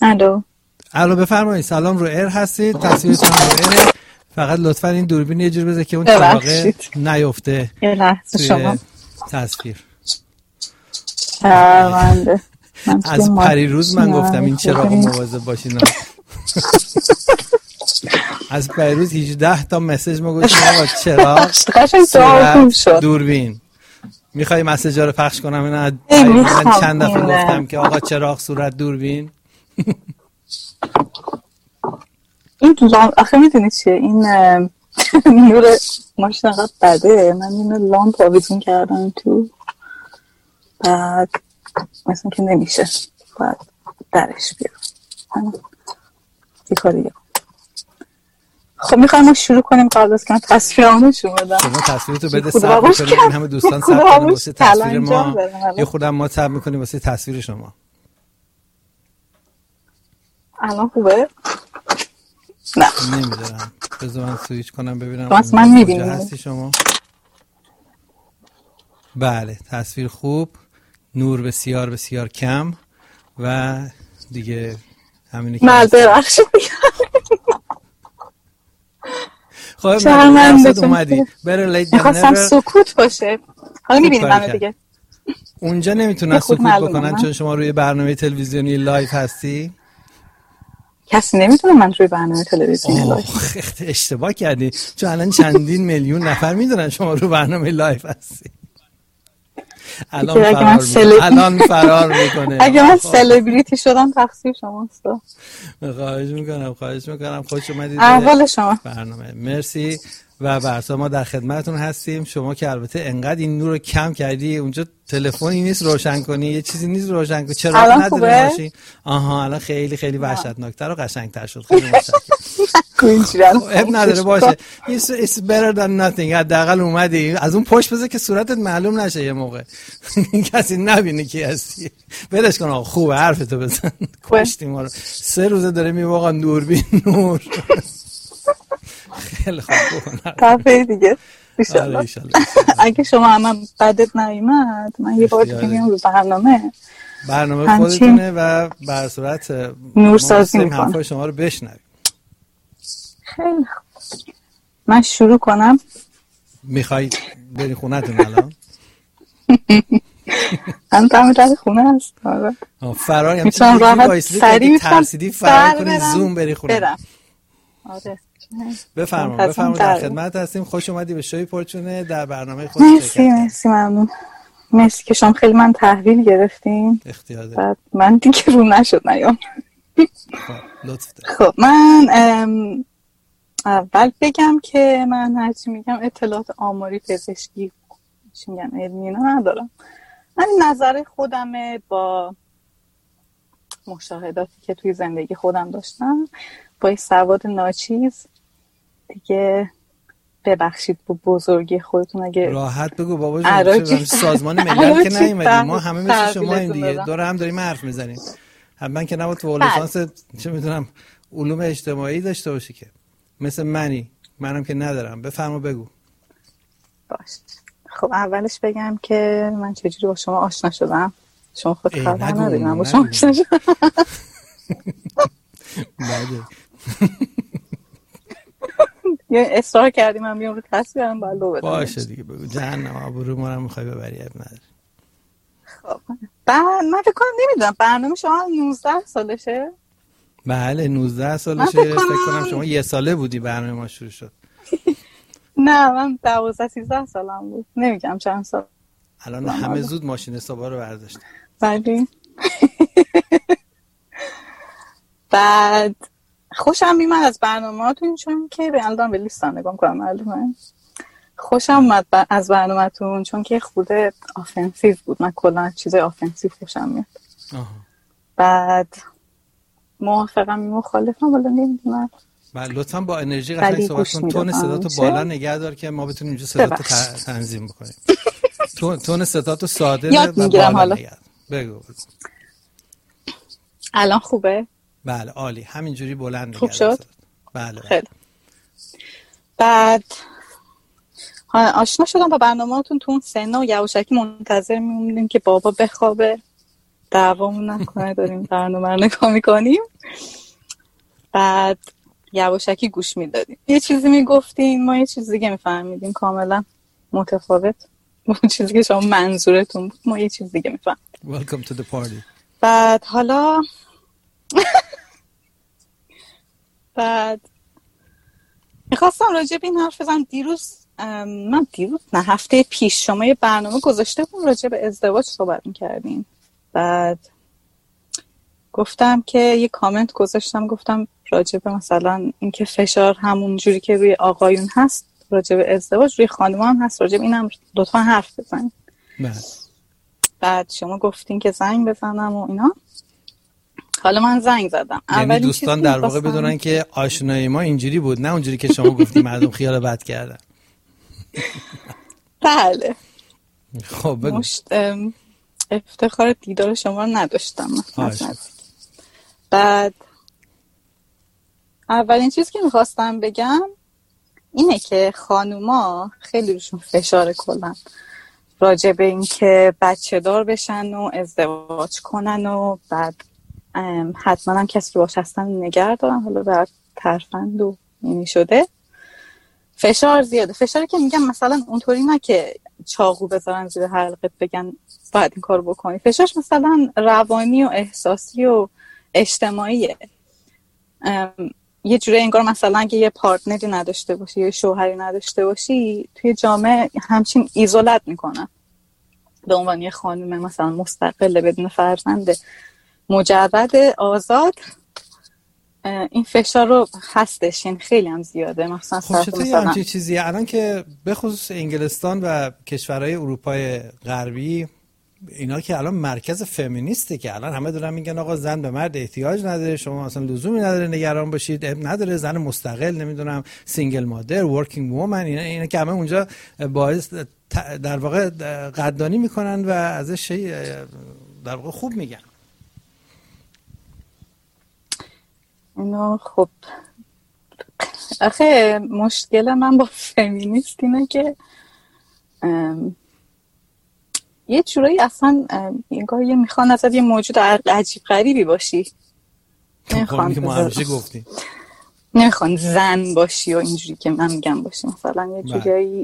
الو بفرمایید. سلام، رو ایر هستید، تصویرتون رو ایر. فقط لطفا این دوربین یه جور بذار که اون چراغه نیفته یه لحظه شما تصویر. شرمنده. از پریروز من گفتم این چراغ مواظب باشین. از پریروز 18 تا مسیج ما گفتیم آقا چراغ صورت دوربین. میخوای مسیجا رو پخش کنم؟ من چند دفعه گفتم که آقا چراغ صورت دوربین. این آخه میدونی چیه این نور ماشین قد بده. من اینو لامپ آویزون کردم تو، بعد مثلا که نمیشه، بعد درش بیارم یه کاریه. خب میخوایم ما شروع کنیم قبل از که من تصویرامو شما بدم. شما تصویرتو بده ثبت می‌کنیم، این همه دوستان ثبت کنن واسه تصویر ما، یه خودم ما ثبت می‌کنیم واسه تصویر شما. الان خوبه؟ نه نمیدونم، بذار من سویچ کنم ببینم. بس من میبینم هستی شما؟ بله، تصویر خوب، نور بسیار بسیار کم و دیگه همینی که ببخشید. خب من اومدی بره لید می‌خواستم سکوت باشه. حالا می‌بینید منو دیگه. اونجا نمیتونن سکوت بکنن چون شما روی برنامه تلویزیونی لایو هستی. کسی نمیتونه من روی برنامه تلویزیونی لایو. اشتباه کردی، چون الان چندین میلیون نفر میدونن شما روی برنامه لایو هستی. الان فرار میکنه. اگه من سلبریتی شدم تقصیر شماست. خواهش میکنم خوش اومدید احوال شما برنامه. مرسی و برسا ما در خدمتتون هستیم. شما که البته انقدر این نور رو کم کردی، اونجا تلفنی نیست روشن کنی، یه چیزی نیست روشن کنی، چرا نداره ماشین؟ آها الان خیلی خیلی وحشتناکتر و قشنگتر شد. خیلی متشکرم. اب نداره باشه. It's better than nothing. حداقل اومدی از اون پشت بذار که صورتت معلوم نشه یه موقع. کسی نبینه کی هستی. ولش کن آقا، خوبه حرفتو بزن. کشتی ما رو 3 روزه داره میواقع دوربین نور. خیلی خوب. دفعه دیگه ان اگه شما هم بدت نیومد من یه بار دیگه میام رو برنامه خودتونه و بر صورت نورسازی میکنم، حرفای شما رو بشنویم. خیلی خوب، من شروع کنم. میخوای بری خونتون الان؟ من در خونه هست. فرار یعنی راحت سریع ترسیدی فرار کنی زوم بری خونه. آره بفرمایید در خدمت هستیم. خوش اومدی به شوی پرچونه در برنامه خودت. مرسی ممنون. مرسی که شما خیلی من تحویل گرفتین. اختیار دارید. بعد من دیگه رو نشد نیام. لطف دارید. خب من اول بگم که من هرچی میگم اطلاعات آماری پزشکی میگن علمی ندارم. من نظر خودمه با مشاهداتی که توی زندگی خودم داشتم با سواد ناچیز دیگه. ببخشید با بزرگی خودتون اگه راحت بگو بابا جون. سازمان ملل که نیومدیم ما همه مثل شما این دیگه دور هم داریم حرف میزنیم. من که نباید تو لیسانس چه میدونم علوم اجتماعی داشته باشی که مثل منم که ندارم. بفرما بگو. باش. خب اولش بگم که من چجوری با شما آشنا شدم. شما خود خبر ندارید من با شما آشنا شدم. یه اصرار کردیم من بیام رو تصویرم باید لو بدم. باشه دیگه بگو. جهنم آبرو ما رو میخوای ببری اب نداری. خب من فکر کنم نمیدونم برنامه شما 19 سالشه؟ بله 19 سالشه. فکر کنم شما 1 ساله بودی برنامه ما شروع شد. نه من 12-13 سالم بود. نمیگم چند سال. الان همه زود ماشین حسابا رو برداشتن. بله. بعد خوشم میاد از برنامه‌تون چون که به الان به لیستم نگاه کنم معلومه. خوشم اومد از برنامه‌تون چون که خود آفنسیو بود. من کلا چیزای آفنسیو خوشم میاد. بعد موافقم مخالفم ولی نمیدونم. بله لطفا با انرژی قشنگ صحبت کن. تون صداتو بالا نگه دار که ما بتونیم اینجا صداتو تنظیم بکنیم. تون صداتو ساده و بالا نگه دار. بگو. الان خوبه؟ بله عالی. همینجوری بلند خوب شد؟ بله. خیلی. بعد آشنا شدم با برنامه‌تون تو اون سن و یواشکی منتظر میمونیم که بابا بخوابه دعوامون نکنه داریم برنامه رو نگاه میکنیم. بعد یواشکی گوش میدادیم، یه چیزی میگفتین ما یه چیز دیگه میفهمیدیم کاملا متفاوت. اون چیزی که شما منظورتون بود ما یه چیز دیگه میفهمیدیم. Welcome to the party. بعد حالا بعد میخواستم راجع به این حرف بزنم. هفته پیش شما یه برنامه گذاشته بود راجع به ازدواج صحبت میکردین. بعد گفتم که یه کامنت گذاشتم، گفتم راجع به مثلا اینکه فشار همون جوری که روی آقایون هست راجع به ازدواج روی خانم هم هست، راجع به اینم لطفا حرف بزنید. بعد شما گفتین که زنگ بزنم و اینا. حالا من زنگ زدم. یعنی دوستان در واقع بدونن که آشنایی ما اینجوری بود، نه اونجوری که شما گفتی مردم خیال بد کردن. بله. خب بگو. افتخار دیدار شما رو نداشتم. بعد اولین چیز که میخواستم بگم اینه که خانوما خیلی روشون فشار کلن راجع به این که بچه دار بشن و ازدواج کنن و بعد حتما هم کسی که باش هستن نگه دارن. حالا بر ترفند و اینی شده فشار زیاده. فشاری که میگم مثلا اونطوری نه که چاقو بذارن زیر حلقت بگن باید این کار بکنی. فشارش مثلا روانی و احساسی و اجتماعیه. یه جوری انگار مثلا که یه پارتنری نداشته باشی یه شوهری نداشته باشی توی جامعه همچین ایزولت میکنن به عنوان یه خانم مثلا مستقل بدون فرزند مجرد آزاد. این فشار رو هستش، این خیلی هم زیاده. مثلا چطوری همچین چیزی الان که به خصوص انگلستان و کشورهای اروپای غربی اینا که الان مرکز فمینیسته که الان همه دارن میگن آقا زن به مرد احتیاج نداره، شما اصلا لزومی نداره نگران باشید، نداره زن مستقل نمیدونم سینگل مادر ورکینگ وومن اینا که همه اونجا باعث در واقع قدردانی میکنن و ازش در واقع خوب میگن. اینو خب آخه مشکل من با فمینیست اینه که یه جورایی اصلا انگار یه میخوان ازت یه موجود عجیب غریبی باشی. نمیخوان زن باشی و اینجوری که من میگم باشی. مثلا یه جورایی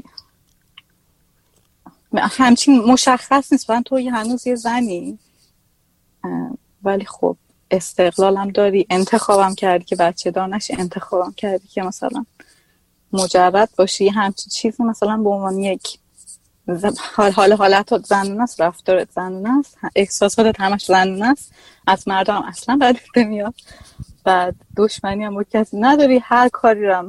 همچین مشخص نیست مثلا تو هنوز یه زنی ولی خب استقلالم داری، انتخابم کردی که بچه دار نشی، انتخابم کردی که مثلا مجرد باشی. همچین چیزی مثلا به عنوان یک حالت زنونه است، رفتارت زنونه است، احساساتت همش زنونه است، از مردم اصلا بدت نمیاد، بعد دشمنی هم با کسی نداری، هر کاری رو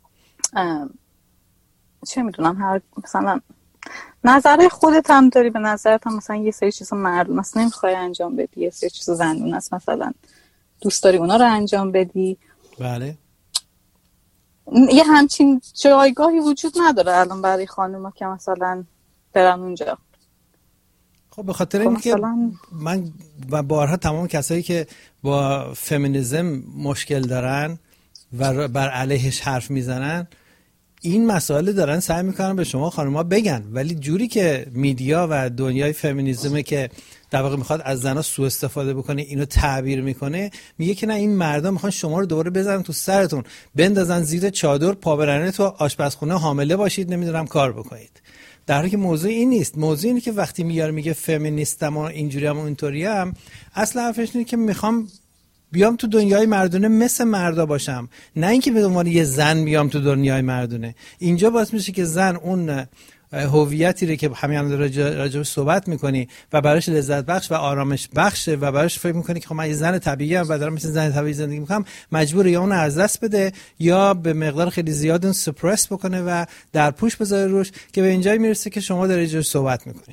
چه میدونم هر مثلا نظر خودت هم داری، به نظرت هم مثلا یه سری چیزا مردم است نمیخوای انجام بدی، یه سری چیزا زنونه است مثلا دوست داری اونا رو انجام بدی. بله یه همچین جایگاهی وجود نداره الان برای خانوما که مثلا برن اونجا. خب به خاطر اینکه من و بارها تمام کسایی که با فمینیسم مشکل دارن و بر علیهش حرف میزنن این مسائل دارن سعی میکنن به شما خانوما بگن، ولی جوری که میدیا و دنیای فمینیسم که در واقع میخواد از زنا سوء استفاده بکنه اینو تعبیر میکنه، میگه که نه این مردم میخوان شما رو دوباره بزنن تو سرتون، بندازن زیر چادر، پابرنه تو آشپزخونه حامله باشید نمیدونم کار بکنید. در حالی که موضوع این نیست. موضوع اینه که وقتی میگه فمینیستم و اینجوریم و اینطوریم، اصل حرفش اینه که میخوام بیام تو دنیای مردونه مثل مردا باشم، نه اینکه به عنوان یه زن بیام تو دنیای مردونه. اینجا باعث میشه که زن اون هویتی رو که همین راجعش صحبت میکنی و براش لذت بخش و آرامش بخشه و براش فکر میکنی که خب من یه زن طبیعی ام و دارم مثل زن طبیعی زندگی میکنم، مجبوره یا اون از دست بده یا به مقدار خیلی زیاد اون سپرس بکنه و در پوش بذاره روش، که به اینجایی میرسه که شما داری راجعش صحبت میکنی.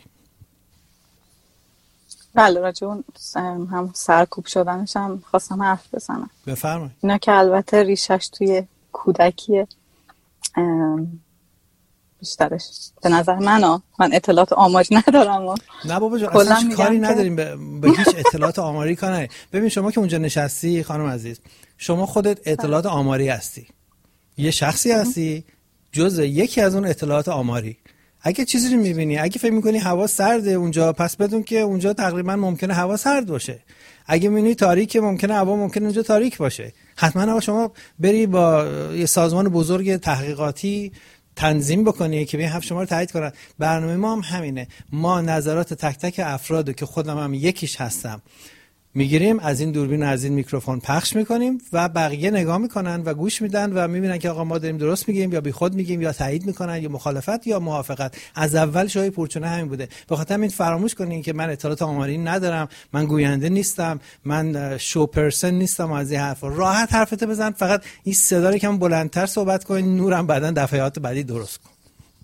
بله راجع اون هم سرکوب شدنش هم خواستم حرف بزنم. بفرمایید. اینا که البته ریشش توی کودکیه بیشترش به نظر من اطلاعات آماری ندارم نه بابا جان اصلا کاری نداریم به هیچ اطلاعات آماری کار نداریم. ببین شما که اونجا نشستی خانم عزیز، شما خودت اطلاعات آماری هستی، یه شخصی هستی جزء یکی از اون اطلاعات آماری. اگه چیزی رو میبینی، اگه فکر میکنی هوا سرده اونجا، پس بدون که اونجا تقریبا ممکنه هوا سرد باشه. اگه میبینی تاریکه، ممکنه هوا ممکنه اونجا تاریک باشه. حتما شما بری با یه سازمان بزرگ تحقیقاتی تنظیم بکنی که ببین شما رو تایید کنن. برنامه ما هم همینه. ما نظرات تک تک افرادو که خودم هم یکیش هستم میگیریم، از این دوربین از این میکروفون پخش میکنیم و بقیه نگاه میکنن و گوش میدن و میبینن که آقا ما داریم درست میگیم یا بی خود میگیم یا تایید میکنن یا مخالفت یا موافقت. از اول شای پورچونه همین بوده. بخاطر این فراموش کنین که من اطلاعات آماری ندارم، من گوینده نیستم، من شو پرسن نیستم. از این حرفا راحت حرفتو بزن، فقط این صدا رو کم بلندتر صحبت کن. نورم بعدن دفعات بعدی درست کن.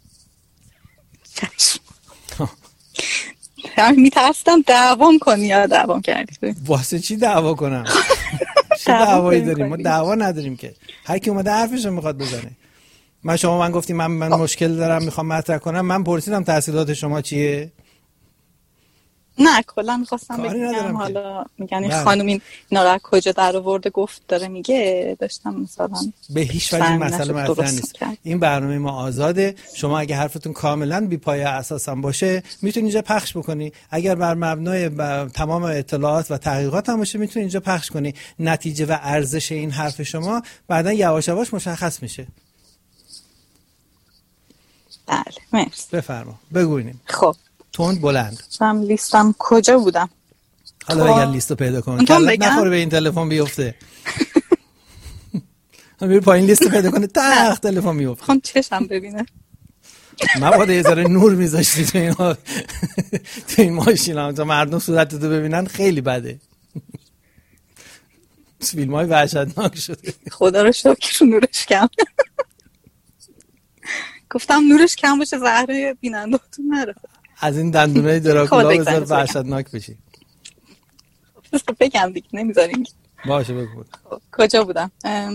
من میترسیدم دعوام کنی یا دعوام کردی. واسه چی دعوا کنم؟ چی دعوایی داریم؟ ما دعوا نداریم که. هر کی اومده حرفش رو میخواد بزنه. من گفتیم من مشکل دارم میخوام مطرح کنم. من پرسیدم تحصیلات شما چیه؟ نه کلا میخواستم بگم حالا میگن این خانم اینا رو کجا در آورده گفت داره میگه، داشتم مثلا به هیچ وجه مسئله مطرح نیست. این برنامه ما آزاده. شما اگه حرفتون کاملا بی پایه اساسا باشه میتونید اینجا پخش بکنی. اگر بر مبنای تمام اطلاعات و تحقیقات هم باشه میتونید اینجا پخش کنی. نتیجه و ارزش این حرف شما بعدا یواش یواش مشخص میشه. بله مرسی. بفرما بگوینیم. خب تون بلند. من لیستم کجا بودم؟ حالا بگم لیستو پیدا کن. کلت نخوره به این تلفن بیفته. میره پایین لیستو پیدا کنه تخت تلفن میفته. خب چشم ببینه. مبادا یه ذره نور میذاشتی تو این ماشینا تا مردم صورتتو ببینن. خیلی بده. فیلمای وحشتناک شده. خدا رو شکر نورش کم. گفتم نورش کم باشه زهره بیننده‌تون نره. از این دندونای دراکولا بذار وحشتناک بشی. بگم دیگه نمیذاریم. باشه بگو. کجا بودم؟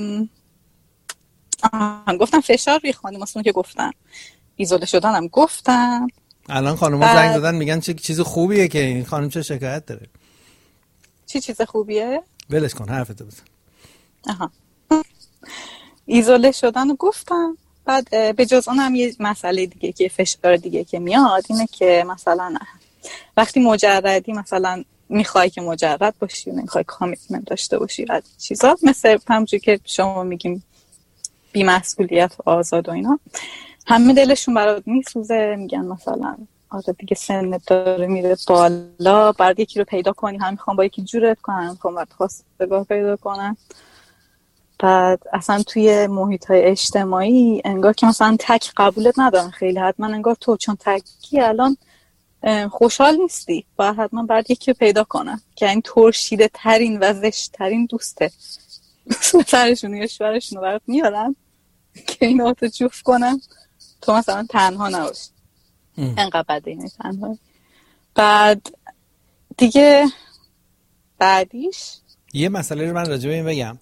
گفتم فشار روی خانم اصلا که گفتم. ایزوله شدنم گفتم. الان خانم‌ها زنگ زدن میگن چه چیز خوبیه که این خانم چه شکایت داره. چی چیز خوبیه؟ ولش کن حرفتو بزن. آها. ایزوله شدن گفتم. بعد به جز اونم یه مسئله دیگه که فشار دیگه که میاد اینه که مثلا وقتی مجردی مثلا میخوای که مجرد باشی و نمیخوای کامیتمنت داشته باشی از چیزا مثل همونجوری که شما میگیم بی‌مسئولیت و آزاد و اینا، همه دلشون برات میسوزه. میگن مثلا آره دیگه سنت داره میره بالا، بعد یکی رو پیدا کنی، هم میخوام با یکی جورت کنن، هم میخوام برات خواستگاه پیدا کنن. بعد اصلا توی محیط‌های اجتماعی انگار که مثلا تک قبولت ندارن خیلی، حتما انگار تو چون تکی الان خوشحال نیستی و حتما بعد یکی رو پیدا کنن که این ترشیده ترین و زشت ترین دوسته سرشون یا شوهرشون رو برات میارن که اینا تو جفت کنن تو مثلا تنها نباشی. انقدر بده اینه تنها. بعد دیگه بعدیش یه مسئله رو من راجع به این بگم.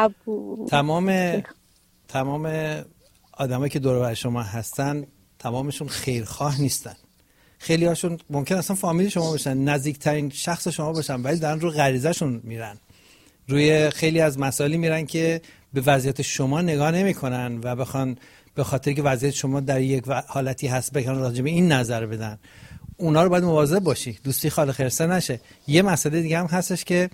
تمام آدمایی که دور و بر شما هستن تمامشون خیرخواه نیستن. خیلی هاشون ممکن اصلا فامیل شما باشن، نزدیکترین شخص شما باشن، ولی دارن رو غریزه شون میرن. روی خیلی از مسائلی میرن که به وضعیت شما نگاه نمیکنن و بخوان به خاطر که وضعیت شما در یک حالتی هست بخوان راجع به این نظر بدن. اونا رو باید مواظب باشی دوستی خال خرسه نشه. یه مسئله دیگه هم هستش که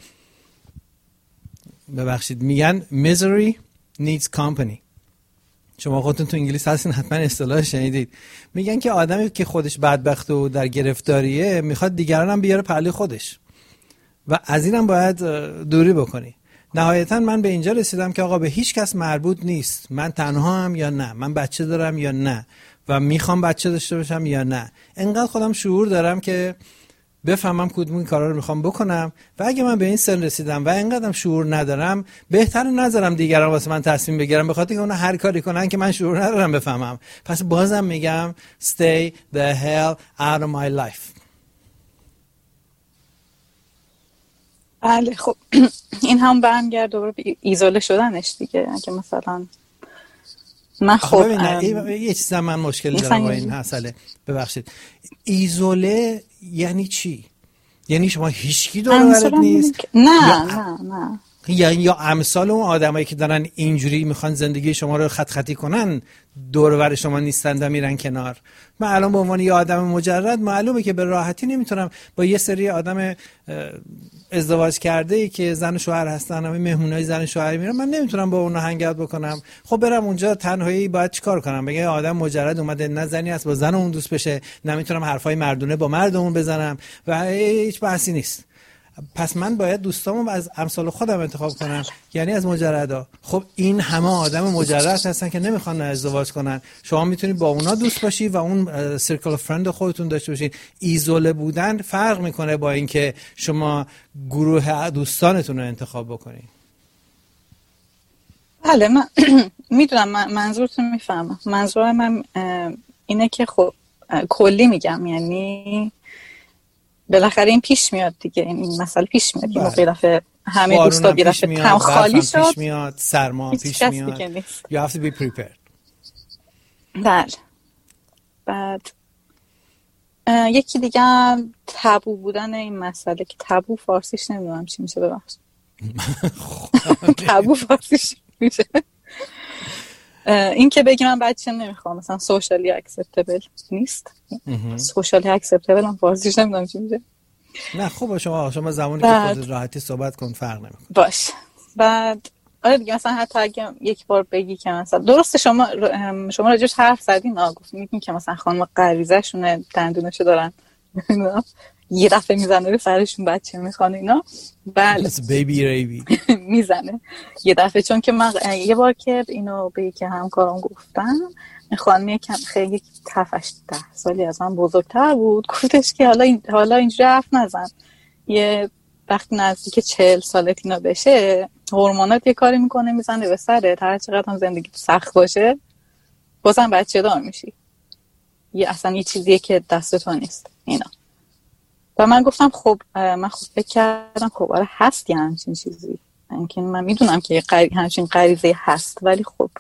ببخشید میگن misery needs company. شما خودتون تو انگلیس هستین حتما اصطلاح شنیدید. میگن که آدمی که خودش بدبخت و در گرفتاریه میخواد دیگران هم بیاره پهلوی خودش و از اینم باید دوری بکنی. نهایتا من به اینجا رسیدم که آقا به هیچ کس مربوط نیست من تنها هم یا نه، من بچه دارم یا نه و میخوام بچه داشته باشم یا نه. انقدر خودم شعور دارم که بفهمم کدوم این کارا رو میخوام بکنم و اگه من به این سن رسیدم و اینقدرم شعور ندارم بهتره نذارم دیگران واسه من تصمیم بگیرن به خاطر که اونا هر کاری کنن که من شعور ندارم بفهمم. پس بازم میگم stay the hell out of my life. بله خب این هم برمیگرد دوباره به ایزوله شدنش دیگه. اگه مثلا من خب یه چیز من مشکل دارم با این مسئله. ببخشید ایزوله یعنی چی؟ یعنی شما هیچکی دور و برت نیست؟ نه یا امثال اون آدمایی که دارن اینجوری میخوان زندگی شما رو خط خطی کنن دور و بر شما نیستن و میرن کنار. من الان به عنوان یه آدم مجرد معلومه که به راحتی نمیتونم با یه سری آدم ازدواج کرده ای که زن و شوهر هستن، همه مهمونای زن و شوهر میرن، من نمیتونم با اونها هنگ اوت بکنم. خب برم اونجا تنهایی باید چیکار کنم؟ بگم آدم مجرد اومده، نه زنی است با زن اون دوست بشه، نمیتونم حرفای مردونه با مردمون بزنم و هیچ بحثی نیست. پس من باید دوستامو از امثال خودم انتخاب کنم، یعنی از مجردا. خب این همه آدم مجرد هستن که نمیخوان ازدواج کنن. شما میتونید با اونا دوست باشی و اون سرکل فرند خودتون داشته باشین. ایزوله بودن فرق میکنه با اینکه شما گروه دوستانتون رو انتخاب بکنین. بله من میدونم، منظورتون میفهمم. منظور من اینه که خب کلی میگم، یعنی بالاخره این پیش میاد دیگه، این مسئله پیش میاد که موقع دفعه همه دوستا بیرفته تم خالی شد، پیش میاد، سرما پیش میاد. You have to be prepared. بله. بعد یکی دیگه تابو بودن این مسئله، که تابو فارسیش نمیدونم چی میشه، ببخشید. تابو فارسیش میشه این که بگی من بچه نمیخوام، مثلا سوشالی اکسپتبل نیست. سوشالی اکسپتبل هم فارسیش نمیدونم چی میشه. نه خوبه، شما زمانی که خودت راحتی صحبت کن فرق نمیکنه. باش. بعد آره دیگه، مثلا حتی اگه یک بار بگی که مثلا درسته شما راجعش حرف زدین، گفتین که مثلا خانم غریزه شونه دندونشو دارن یه دفعه میزنه به سرشون بچه میخوان اینا. بله بیبی ریبی میزنه یه دفعه. چون که من یه بار که اینو به یکی همکارم گفتم، این خانمی که خیلی 7-8 سالی از من بزرگتر بود، گفتش که حالا اینجوری حرف نزن، یه وقتی نزدیک 40 سالت اینا بشه هورمونات یه کاری میکنه میزنه به سرت، هر چقدر هم زندگی سخت باشه بازم بچه دار میشی، یه اصلا یه چیزیه که دست تو نیست اینا. و من گفتم خب من فکر کردم خب آره هست یه همچین چیزی، اینکه من میدونم که همچین غریزه هست، ولی خب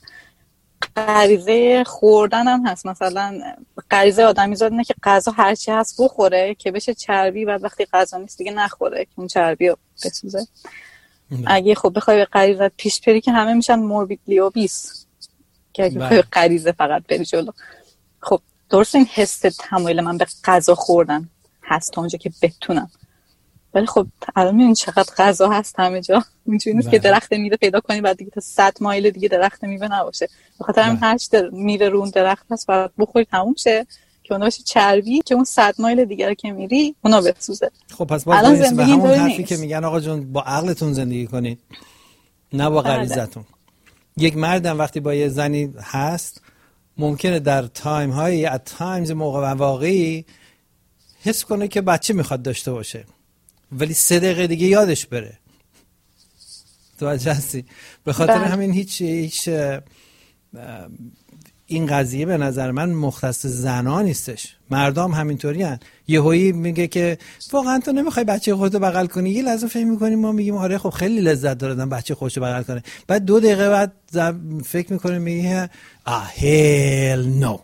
غریزه خوردن هم هست. مثلا غریزه آدمیزاد اینه که غذا هرچی هست بخوره که بشه چربی، و وقتی غذا نیست دیگه نخوره که اون چربی رو بسوزه. اگه خب بخوای به غریزت پیش بری که همه میشن موربیدلی اوبیس، که اگه بخوای غریزه فقط بری جلو. خب درست این حس تمایل من به غذا خوردن هست تا اونجا که بتونم، ولی خب الان میبینید چقدر غذا هست همه جا، اینجوری نیست که درخت میوه پیدا کنی بعد دیگه تا 100 مایل دیگه درخت میوه نباشه. بخاطر همین هر چی میوه رو اون درخت هست باید بخوری تموم شه که اون باشه چربی، که اون 100 مایل دیگه رو که میری اونا بسوزه. خب پس باز به همون حرفی که میگن آقا جون با عقلتون زندگی کنید نه با غریزتون. یک مردم وقتی با یه زنی هست ممکنه در تایم های ات تایمز موقع واقعی حس کنه که بچه میخواد داشته باشه، ولی 3 دقیقه دیگه یادش بره. توجه هستی؟ به خاطر همین هیچ این قضیه به نظر من مختص زنا نیستش، مردم همینطوری هن. یهویی میگه که واقعا تو نمیخوای بچه خودتو بغل کنی، یه لحظه فکر میکنیم ما میگیم آره خب خیلی لذت داره بچه خودشو بغل کنه، بعد 2 دقیقه بعد فکر میکنه میگه هیل نو.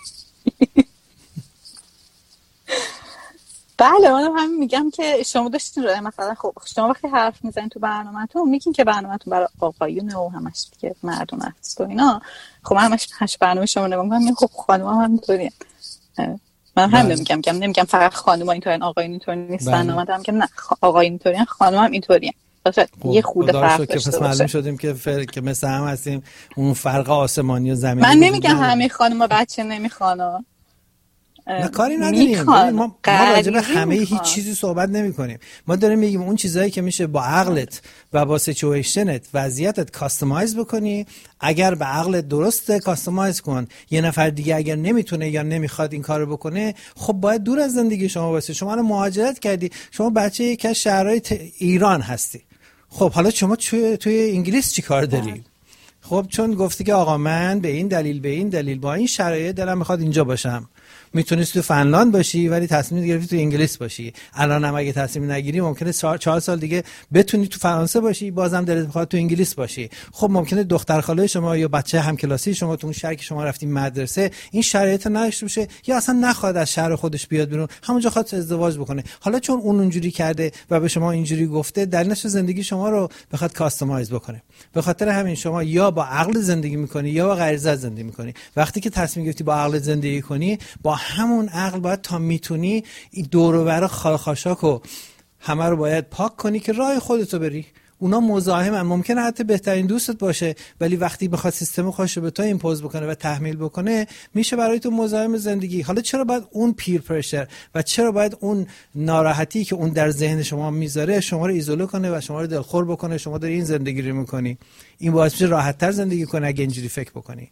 بله منم همین میگم که شما داشتین رو مثلا خب شما وقتی حرف میزنین تو برنامه‌تون میگین که برنامه‌تون برای آقایونه و همش دیگه مردونه است و اینا. خب من همش برنامه شما نگاه میکنم خب خانم‌ها هم اینطوریه. من همین نمیگم فقط خانم‌ها اینطورین آقایون اینطوری نیستن، اومدم که نه آقایون اینطورین خانم‌ها هم اینطورین. یه خورده فرق داشته باشه. معلوم شدیم که مثل هم هستیم، اون فرق آسمانی و زمینی. من نمیگم همه خانم‌ها بچه نمیخوان، نه کاری نداریم، ما راجع به همه هیچ چیزی صحبت نمی کنیم. ما داریم میگیم اون چیزایی که میشه با عقلت و با سیچویشنت وضعیتت کاستماایز بکنی، اگر به عقلت درسته کاستماایز کن. یه نفر دیگه اگر نمیتونه یا نمیخواد این کارو بکنه، خب باید دور از زندگی شما باشه. شما رو مهاجرت کردی، شما بچه یک از شهرهای ایران هستی، خب حالا شما توی انگلیس چی کار داری؟ خب چون گفتی که آقا من به این دلیل با این شرایط دلم میخواد اینجا باشم، میتونستی تو فنلاند باشی ولی تصمیم گرفتی تو انگلیس باشی. الان هم اگه تصمیم نگیری ممکنه 4 سال دیگه بتونی تو فرانسه باشی، بازم دلت بخواد تو انگلیس باشی. خب ممکنه دختر خاله شما یا بچه همکلاسی شما تو اون شهری که شما رفتین مدرسه این شرایط نداشته باشه یا اصلا نخواد از شهر خودش بیاد بیرون، همونجا خواست ازدواج بکنه. حالا چون اون اونجوری کرده و به شما اینجوری گفته، دلیلش زندگی شما رو بخواد کاستماایز بکنه. به خاطر همین شما یا با عقل زندگی میکنی یا با غریزه زندگی میکنی. وقتی که تصمیم گرفتی با عقل زندگی کنی، با همون عقل باید تا میتونی این دور و بر خاشاکو همه رو باید پاک کنی که راه خودتو بری. اونا مزاحمن، ممکنه حتی بهترین دوستت باشه، ولی وقتی بخواد سیستم خودش رو به تو ایمپوز بکنه و تحمیل بکنه، میشه برای تو مزاحم زندگی. حالا چرا باید اون پیر پرشر و چرا باید اون ناراحتی که اون در ذهن شما میذاره شما رو ایزوله کنه و شما رو دلخور بکنه؟ شما داری این زندگی رو میکنی، این باعث میشه راحت‌تر زندگی کنی اگه اینجوری فکر بکنی.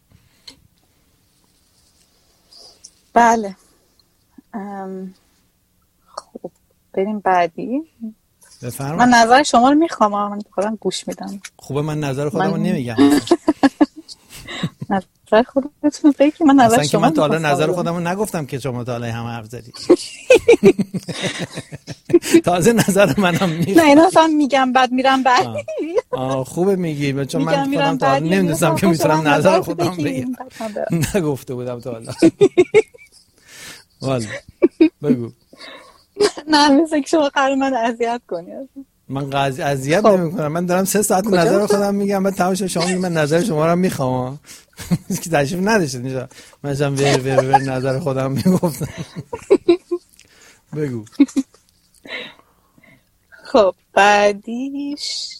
بله. خب بریم بعدی. بفرمایید. من نظر شما رو میخوام، من خودم گوش میدم. خوبه من نظر خودم رو نمیگم. نظر خودتون بگید. من نظر شما من تا حالا نظر خودم رو نگفتم که شما تا حالا هم حرف زدید. تازه نظر منم میگم. نه اینا اصلا میگم بعد میرم بعد. خوبه میگی، چون من خودم تا حالا نمیدونستم که میتونم نظر خودم بگم. نگفته بودم تا حالا. والا بگو. نه مثل که شما قرار من اذیت کنی. من اذیت نمی‌کنم، من دارم 3 ساعت نظر خودم میگم، بعد تمام شما میگید من نظر شما رو میخوام. که تشریف نداشتید اینجا، من داشتم ور نظر خودم میگفتم. بگو. خب بعدیش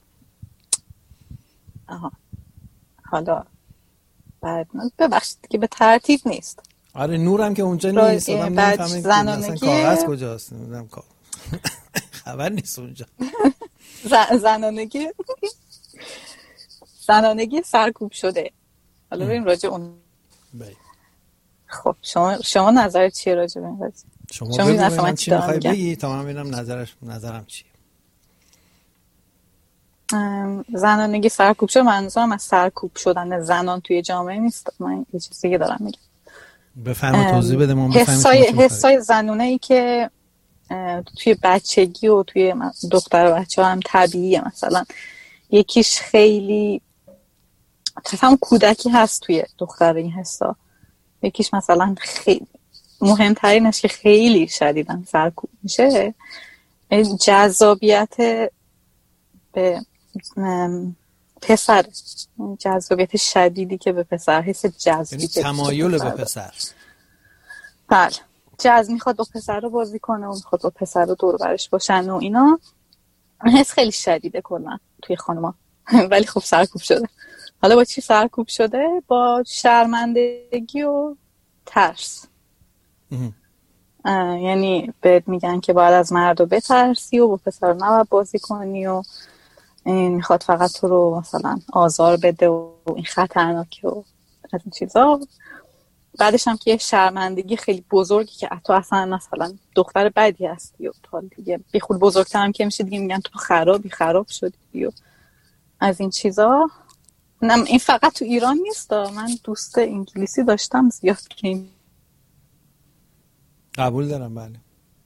حالا بعد ببخشید که به ترتیب نیست. آره نورم که اونجا نیست، آدم نمیفهمه اصلا کاغذ کجاست، نمیدونم خبر نیست اونجا. زنانگی سرکوب شده. حالا بریم راجع اون. خب شما نظر چیه راجع به این قضیه؟ شما بگید چی میخوای بگی تا من ببینم نظرم چیه. زنانگی سرکوب شده، منظورم از سرکوب شدن زنان توی جامعه نیست. من یه چیز دیگه دارم میگم. بفرما توضیح بده ما بفهمیم. حسای زنونه‌ای که توی بچگی و توی دختر و بچه ها هم طبیعیه. مثلا یکیش خیلی هم کودکی هست توی دختر این حسا، یکیش مثلا خیلی مهمترینش که خیلی شدیدن سرکوب میشه جذابیت به پسر، جذابیت شدیدی که به پسر، حس جذبی، تمایل به پسر. بله میخواد با پسر رو بازی کنه و میخواد با پسر رو دور برش باشن و اینا. حس خیلی شدیده کلا توی خانما. ولی خب سرکوب شده. حالا با چی سرکوب شده؟ با شرمندگی و ترس. یعنی بهت میگن که باید از مردو بترسی و با پسر نباید بازی کنی و این میخواد فقط تو رو مثلا آزار بده و این خطرناکه و از این چیزا. بعدش هم که یه شرمندگی خیلی بزرگی که تو اصلا مثلا دختر بدی هستی و تو دیگه بی خود بزرگتر هم که میشه دیگه میگن تو خراب شدی و از این چیزا. نه این فقط تو ایران نیست، من دوست انگلیسی داشتم زیاد که قبول دارم. بله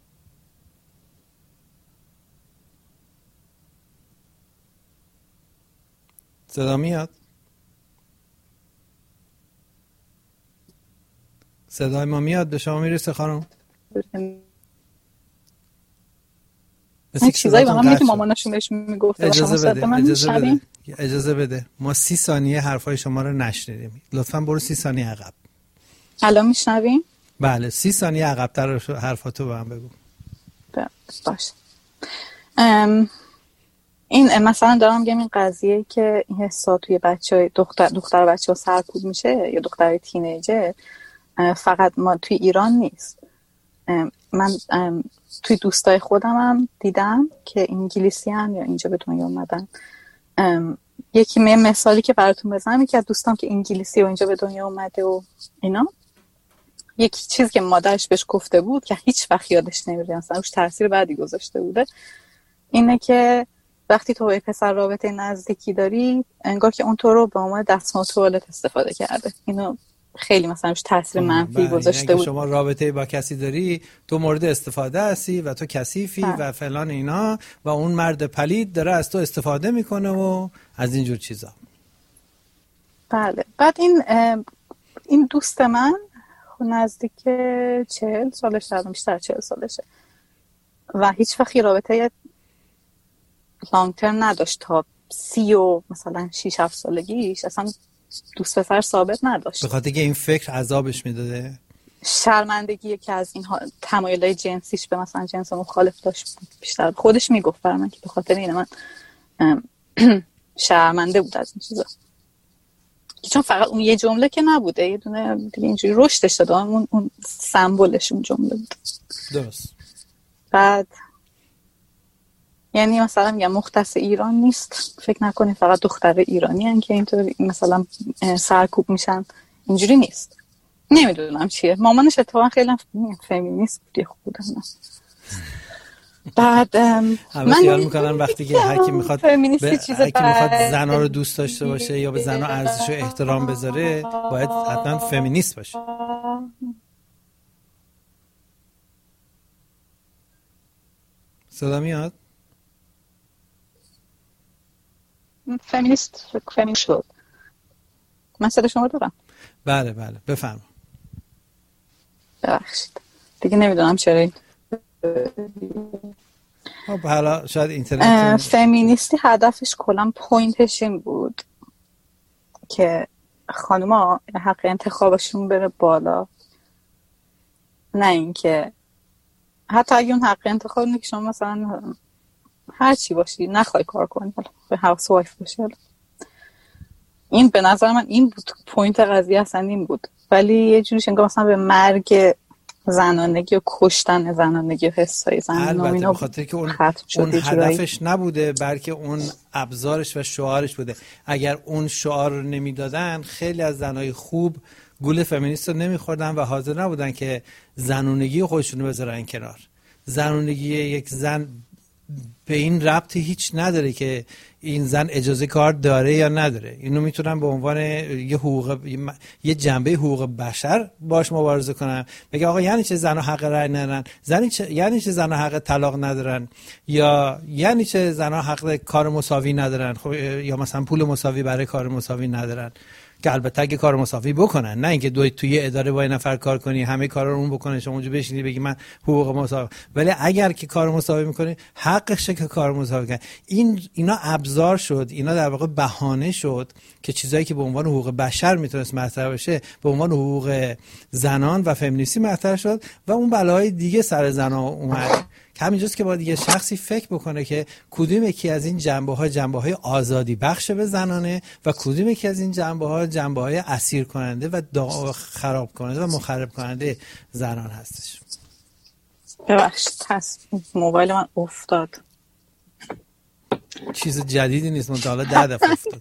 صدا میاد؟ صدای ما میاد به شما میرسه خانم؟ این چیزایی با هم که ماماناشون بهش میگفته. اجازه بده ما 30 ثانیه حرفای شما رو نشنیدیم، لطفاً برو 30 ثانیه عقب. الان میشنویم؟ بله 30 ثانیه عقب‌تر حرفاتو به هم بگو. باشه. این مثلا دارم میگم این قضیه که این حسا توی بچهای دختر بچه‌ها سرکوب میشه یا دختر تینیجر، فقط ما توی ایران نیست. من توی دوستای خودم هم دیدم که انگلیسی هم یا اینجا به دنیا اومدن. یکی مثالی که براتون بزنم، یکی از دوستام که انگلیسی و اینجا به دنیا اومده و اینا، یکی چیزی که مادرش بهش گفته بود که هیچ وقت یادش نمیره، مثلا روش تاثیر بعدی گذاشته بوده، اینه که وقتی تو با پسر رابطه نزدیکی داری انگار که اون تو رو به عنوان دستمال توالت استفاده کرده. اینو خیلی مثلا تاثیر منفی گذاشته بود. شما رابطه با کسی داری، تو مورد استفاده هستی و تو کثیفی و فلان اینا و اون مرد پلید داره از تو استفاده میکنه و از اینجور چیزا. بله. بعد این دوست من نزدیک 40 سالشه، بیشتر 40 سالشه و هیچ وقت رابطه لانگ ترم نداشت تا 30 و مثلا 6-7 سالگیش اصلا دوست پسر ثابت نداشت. به خاطر که این فکر عذابش میداده، شرمندگی که از این تمایلات جنسیش به مثلا جنس مخالف داشت بیشتر. خودش میگفت بر من که به خاطر اینه من شرمنده بود از این چیزا، چون فقط اون یه جمله که نبوده، یه دونه دیگه اینجوری رشدش داده، اون سمبولش اون جمله بود. درست. بعد یعنی مثلا میگم مختص ایران نیست، فکر نکنید فقط دختر ایرانی هن که اینطور مثلا سرکوب میشن، اینجوری نیست. نمیدونم چیه، مامانش اتفاقا خیلی فمینیست بودی، خوب بودن. بعد من خیال میکنم وقتی که هرکی میخواد زنها رو دوست داشته باشه یا به زنها ارزش و احترام بذاره باید حتما فمینیست باشه. صدا میاد؟ فمینیست شد. من صدا شما دارم. بله بفرما. ببخشید دیگه نمیدونم چرا این حالا شاید اینترنت فمینیستی هدفش کلا پوینتش این بود که خانوما حق انتخابشون بره بالا، نه اینکه حتی اگه اون حق انتخاب اینه که شما مثلا هر چی باشی نخوای کار کنی، به هاوس وایف باشی. این به نظر من این بود پوینت قضیه، اصلا این بود. ولی یه جوریش انگار مثلا به مرگ زنانگی و کشتن زنانگی و حسای زنان البته بخاطر که اون هدفش نبوده بلکه اون ابزارش و شعارش بوده. اگر اون شعار رو نمیدادن خیلی از زنای خوب گول فمینیست رو نمیخوردن و حاضر نبودن که زنونگی خودشون رو بذارن کنار. زنونگی یک زن به این ربطی هیچ نداره که این زن اجازه کار داره یا نداره. اینو میتونم به عنوان یه جنبه حقوق بشر باش مبارزه کنم، بگه آقا یعنی چه زنها حق رأی ندارن، یعنی چه زنها حق طلاق ندارن، یا یعنی چه زنها حق کار مساوی ندارن، خب یا مثلا پول مساوی برای کار مساوی ندارن. که البته اگه کار مساوی بکنن، نه اینکه توی اداره با یه نفر کار کنی همه کارا رو اون بکنه شما اونجا بشینی بگی من حقوق مساوی، ولی اگر که کار مساوی میکنی حقشه که کار مساوی کنی. اینا ابزار شد، اینا در واقع بهانه شد که چیزایی که به عنوان حقوق بشر میتونست مطرح بشه به عنوان حقوق زنان و فمینیستی مطرح شد و اون بلاهای دیگه سر زنان اومد. همینجاست که باید یه شخصی فکر بکنه که کدوم یکی از این جنبه‌های آزادی بخش به زنانه و کدوم یکی از این جنبه‌های اسیر کننده و خراب کننده و مخرب کننده زنان هستش. ببخشید موبایل من افتاد. چیز جدیدی نیست، من تا حالا 10 دفعه افتاد.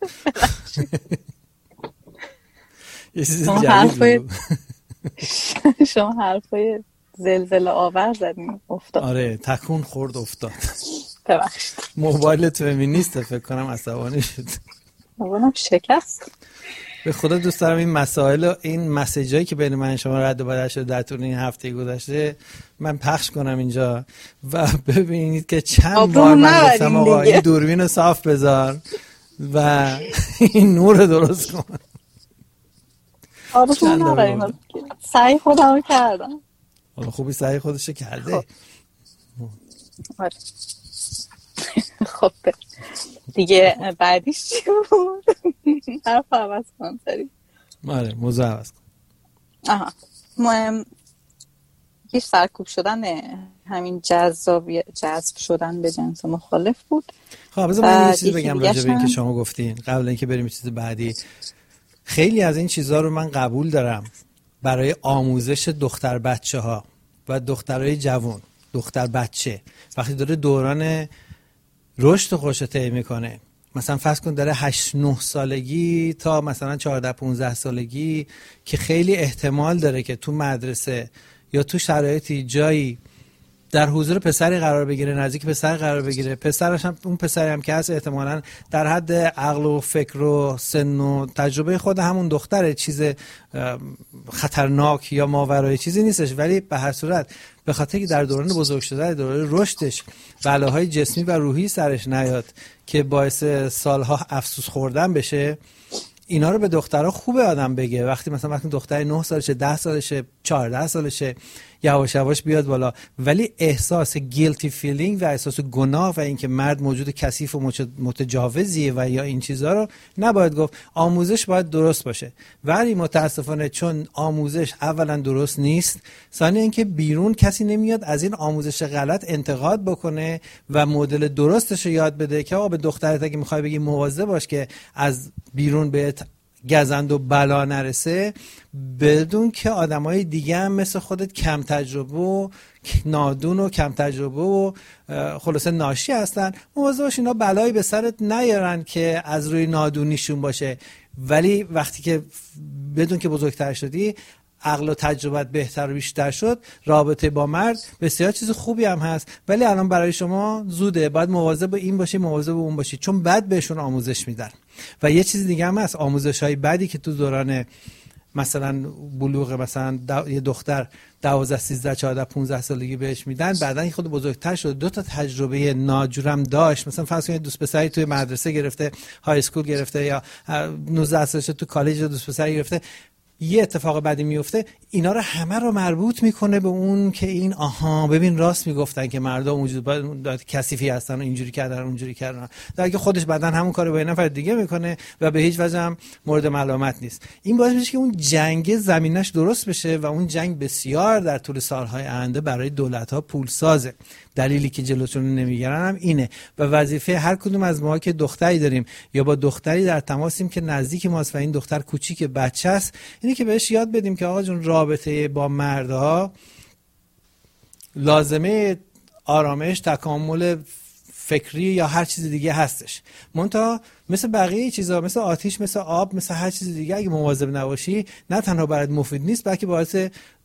یه چیز جدیدی. شما حرفای زلزله آور زدیم افتاد. آره تکون خورد افتاد. ببخشید. موبایلت فمینیسته فکر کنم عصبانی شد. موبایلم شکست. به خدا دوست دارم این مسائل و این مسیجایی که بین من شما رد و بدل شده در طول این هفته گذشته من پخش کنم اینجا و ببینید که چند بار من گفتم آقا این دوربین رو صاف بذار و این نور رو درست کن. آبتون نبریم. سعی خودم رو کردم. حالا خوبی سعی خودشو کرده. خب دیگه بعدیش چی بود؟ حرف عوض کنم سری. آره موضوع عوض کن. آها یه سرکوب شدن همین جذب شدن به جنس مخالف بود. خب بذار من یه چیزی بگم راجع به این که شما گفتین قبل اینکه بریم چیز بعدی. خیلی از این چیزها رو من قبول دارم برای آموزش دختر بچه ها و دخترای جوان، دختر بچه وقتی داره دوران رشد خودش رو طی میکنه، مثلا فرض کن داره 8-9 سالگی تا مثلا 14-15 سالگی که خیلی احتمال داره که تو مدرسه یا تو شرایطی جایی در حضور پسری قرار بگیره، نزدیک پسر قرار بگیره، پسرش هم اون پسری هم که هست احتمالاً در حد عقل و فکر و سن و تجربه خود همون دختره، چیز خطرناک یا ماورای چیزی نیستش، ولی به هر صورت به خاطر که در دوران بزرگ شدن، دوران رشدش بلاهای جسمی و روحی سرش نیاد که باعث سالها افسوس خوردن بشه، اینا رو به دخترها خوبه آدم بگه. وقتی دختر 9 سالشه، 10 سالشه، 14 سالشه، یواش یواش بیاد بالا. ولی احساس گیلتی فیلینگ و احساس گناه و اینکه مرد موجود کثیف و متجاوزیه و یا این چیزها رو نباید گفت. آموزش باید درست باشه، ولی متاسفانه چون آموزش اولا درست نیست، ثانیا اینکه بیرون کسی نمیاد از این آموزش غلط انتقاد بکنه و مدل درستش رو یاد بده که آقا به دخترت اگه میخوای بگی مواظب باش که از بیرون بهت گزند و بلا نرسه، بدون که آدمای دیگه هم مثل خودت کم تجربه و نادون و کم تجربه و خلاصه ناشی هستن، مواظب باش اینا بلایی به سرت نیارن که از روی نادونیشون باشه. ولی وقتی که بدون که بزرگتر شدی، عقل و تجربت بهتر و بیشتر شد، رابطه با مرد بسیار چیز خوبی هم هست، ولی الان برای شما زوده. باید مواظب با این باشی، مواظب با اون باشی، چون بعد بهشون آموزش میدن. و یه چیز دیگه هم هست، آموزش‌های بعدی که تو دوران مثلا بلوغ مثلا یه دختر 12 13 14 15 سالگی بهش میدن، بعدن خود بزرگتر شده 2 تا تجربه ناجورم داشت، مثلا فرض کنید دوست پسری توی مدرسه گرفته، های اسکول گرفته، یا 19 سالشه تو کالج دوست پسری گرفته، یه اتفاق بعدی میفته، اینا رو همه رو مربوط میکنه به اون که این آها ببین راست میگفتن که مردم وجود کثیفی هستن و اینجوری کردن اونجوری کردن، در که خودش بعدن همون کارو با یه نفر دیگه میکنه و به هیچ وجه هم مورد ملامت نیست. این باعث میشه که اون جنگ زمینش درست بشه و اون جنگ بسیار در طول سالهای آینده برای دولت‌ها پولسازه. دلیلی که جلوشون نمیگیرن هم اینه. و وظیفه هر کدوم از ما که دختری داریم یا با دختری در تماسیم که نزدیک ماست و این دختر کوچیک بچه است، اینه که بهش یاد بدیم که آقا جون رابطه با مردها لازمه آرامش، تکامل فکری یا هر چیز دیگه هستش. منتها مثل بقیه چیزا، مثل آتیش، مثل آب، مثل هر چیز دیگه، اگه مواظب نباشی نه تنها برات مفید نیست، بلکه باعث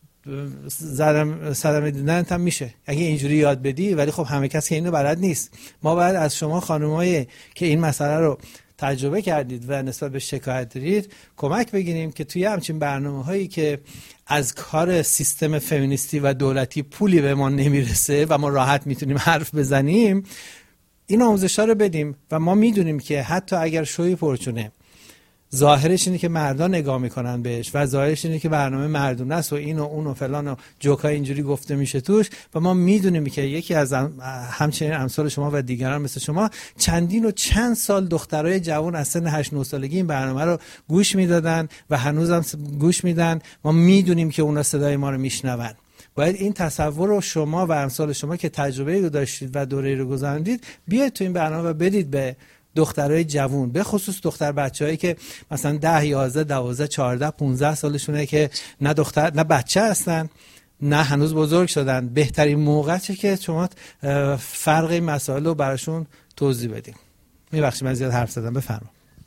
صدمه دیدن هم میشه اگه اینجوری یاد بدی. ولی خب همه کس که اینو بلد نیست. ما باید از شما خانمایی که این مسئله رو تجربه کردید و نسبت به شکایت دارید کمک بگیریم که توی همچین برنامه‌هایی که از کار سیستم فمینیستی و دولتی پولی به ما نمیرسه و ما راحت میتونیم حرف بزنیم، این آموزش‌ها رو بدیم. و ما میدونیم که حتی اگر شوی پرچونه ظاهرش اینه که مردا نگاه میکنن بهش و ظاهرش اینه که برنامه مردونه است و این و اون و فلان و جوکای اینجوری گفته میشه توش، و ما میدونیم که یکی از همچنین امثال شما و دیگران مثل شما چندین و چند سال دخترای جوان از سن 8 9 سالگی این برنامه رو گوش میدادن و هنوزم گوش میدن. ما میدونیم که اونا صدای ما رو میشنون. باید این تصور رو شما و امثال شما که تجربه رو داشتید و دوره رو گذروندید بیاید تو این برنامه و بدید به دخترای جوون، به خصوص دختر بچه‌هایی که مثلا 10 11 12 14 15 سالشونه که نه دختر نه بچه هستن نه هنوز بزرگ شدن. بهترین موقعه که شما فرق این مسائل رو براشون توضیح بدیم. میبخشید من زیاد حرف زدم، بفرما.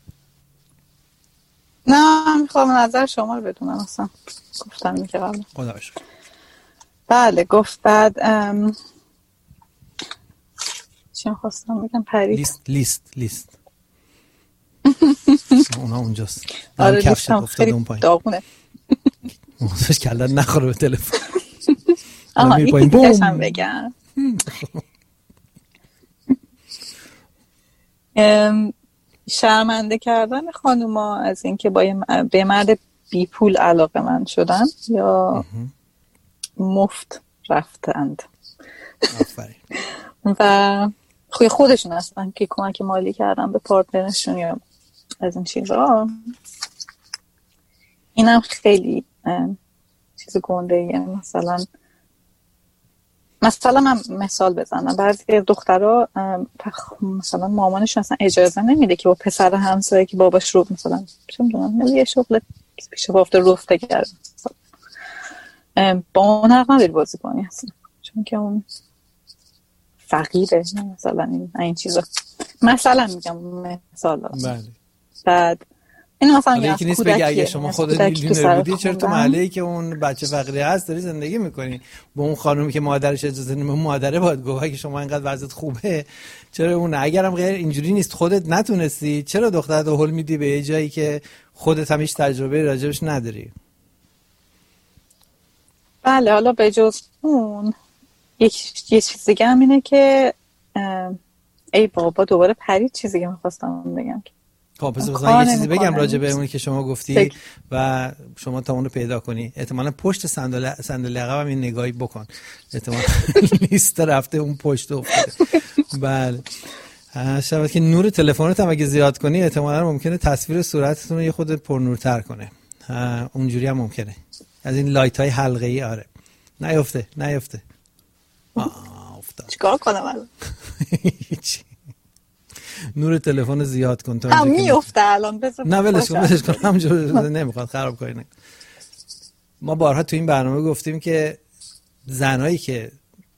نه میخوام نظر شما رو بدونم، اصلا گفتم اینکه قبل. خدا باشد. بله گفت بعد چی خواستم بگم؟ پرید لیست اونا اونجاست. آره لیستم خیلی داغونه. موضوعش کلت نخوره به تلفن. آها این دیگه‌شم بگم. شرمنده کردن خانوما از اینکه به مرد بی پول علاقه من شدن یا مفت رفتند. آفرین. و خودشون هستن که کمک مالی کردن به پارتنرشون یا از این چیزا. اینم خیلی چیز گنده ایه. مثلا من مثال بزنم، بعضی دخترها مثلا مامانشون اصلا اجازه نمیده که با پسر همسایه که باباش رو مثلا چه میدونم یه شغل پیش بافته رفته کرد با اون حق نداری بازی کنی اصلا، چون که اون فقیره مثلا این چیزا. مثلا میگم مثال. بله. بعد این مثلا یکی نیست بگه اگه شما خودت میلیونر بودی چرا تو محله‌ای که اون بچه فقیره هست داری زندگی میکنی؟ با اون خانومی که مادرش اجازه نمیده، مادره باید گفت اگه شما اینقدر وضعیت خوبه چرا اون؟ اگرم غیر اینجوری نیست خودت نتونستی چرا دخترت هول میدی به یه جایی که خودت هم هیچ تجربه راجبش نداری؟ بله حالا به جز اون یه چیز دیگه هم اینه که ای بابا دوباره پرید چیزی که میخواستم بگم. خب پس مثلا یه چیزی بگم راجع به اونی که شما گفتی و شما تا اونو پیدا کنی. احتمالاً پشت صندلی عقبم این نگاهی بکن، احتمالاً لیست رفته اون پشت افتاده. بله شاید که نور تلفنت هم اگه زیاد کنی احتمالاً ممکنه تصویر صورتتون رو یه خود پرنورتر کنه. اونجوری هم ممکنه از این لایت های حلقه‌ای. آره نیفته افتاد. چیکار کنم الان؟ نور تلفن زیاد کن تا میفته الان. نه ولش کن همونجوری نمیخواد خراب کنی. ما بارها تو این برنامه گفتیم که زنایی که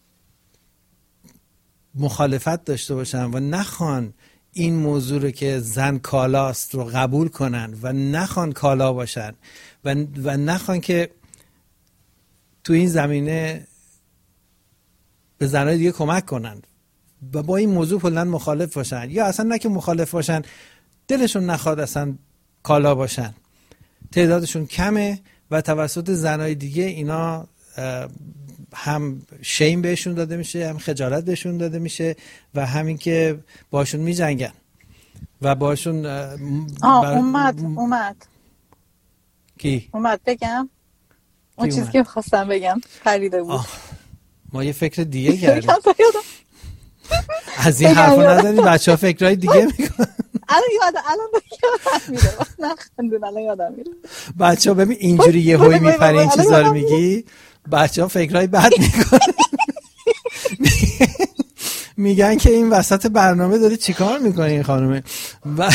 مخالفت داشته باشن و نخوان این موضوع رو که زن کالاست رو قبول کنن و نخوان کالا باشن و نخوان که تو این زمینه به زنای دیگه کمک کنن و با این موضوع کلاً مخالف باشن، یا اصلا نه که مخالف باشن، دلشون نخواد اصلا کالا باشن، تعدادشون کمه و توسط زنای دیگه اینا هم شیم بهشون داده میشه، هم خجالت بهشون داده میشه و همین که باشون میجنگن و باشون اومد کی؟ اومد بگم اون چیزی که خواستم بگم پریده بود. ما یه فکر دیگه کردیم. از این حرفا نزنید بچه‌ها فکرای دیگه میکنن. الان میره نخندون الان یادم میره. بچه‌ها ببین اینجوری یهویی میپری این چیزا رو میگی بچه‌ها فکرای بد میکنن. میگن که این وسط برنامه داره چیکار میکنه این خانومه. وای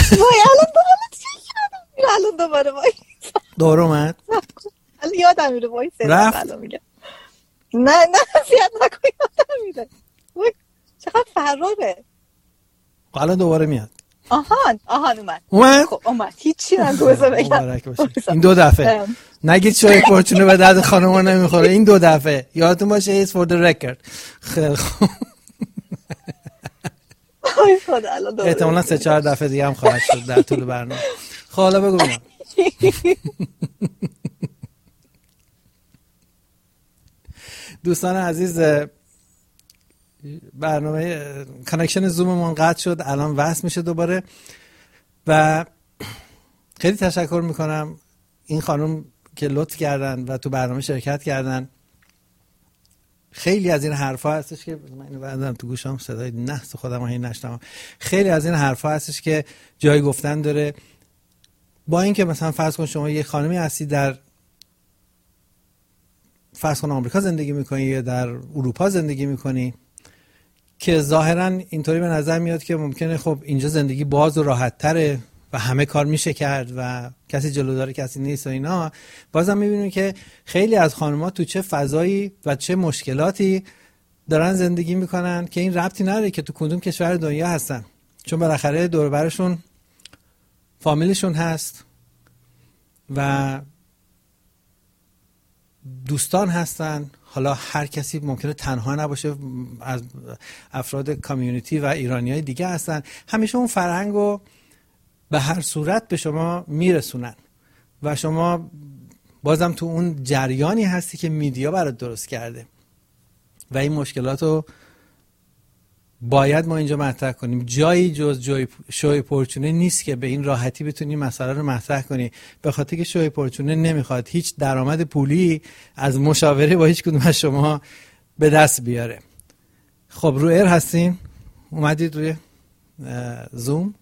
الان دوباره وای دور اومد. الان یادم میره وای رفت. میگم نه زیاد نکن یادم میره. وای چقدر فراره. الان دوباره میاد. آهان اومد. خب اومد هیچی نگو بگم. این دو دفعه نگید شوی پرچونه به درد خانوما نمیخوره. این دو دفعه یادتون باشه is for the record. خیلی خوب. احتمالاً 3-4 دفعه دیگه هم خواهد شد در طول برنامه. خب حالا بگو ببینم. دوستان عزیز برنامه کانکشن زوممون قطع شد، الان وصل میشه دوباره و خیلی تشکر میکنم این خانم که لطف کردن و تو برنامه شرکت کردن. خیلی از این حرفا هستش که من بعدم تو گوشام صدای نحس خودم هی نشنوم. خیلی از این حرفا هستش که جای گفتن داره. با اینکه مثلا فرض کن شما یه خانمی هستی در فرض کن آمریکا زندگی میکنی یا در اروپا زندگی میکنی که ظاهرا اینطوری به نظر میاد که ممکنه خب اینجا زندگی باز و راحت تره و همه کار میشه کرد و کسی جلودار کسی نیست و اینا، بازم میبینیم که خیلی از خانم‌ها تو چه فضایی و چه مشکلاتی دارن زندگی میکنن که این ربطی نداره که تو کدوم کشور دنیا هستن، چون بالاخره دور و برشون فامیلشون هست و دوستان هستن. حالا هر کسی ممکنه تنها نباشه، از افراد کامیونیتی و ایرانیای دیگه هستن. همیشه اون فرهنگو به هر صورت به شما میرسونن و شما بازم تو اون جریانی هستی که میدیا برات درست کرده و این مشکلاتو باید ما اینجا مطرح کنیم. جایی جز شوی پرچونه نیست که به این راحتی بتونی مسئله رو مطرح کنی، به خاطر که شوی پرچونه نمیخواد هیچ درآمد پولی از مشاوره با هیچ کدوم از شما به دست بیاره. خب رو ایر هستین، اومدید روی زوم.